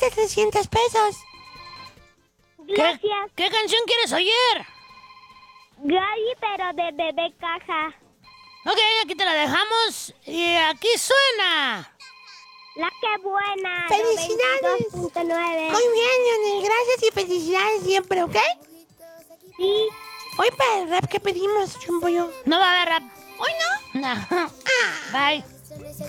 ganaste 300 pesos. Gracias. ¿Qué canción quieres oír? Gaby, pero de Bebé Caja. Ok, aquí te la dejamos y aquí suena. La que buena. ¡Felicidades! 92.9. Muy bien, Leonel. Gracias y felicidades siempre, ¿ok? Sí. Hoy para el rap que pedimos, Chumbo yo. No va a haber rap. ¿Hoy no? No. Bye.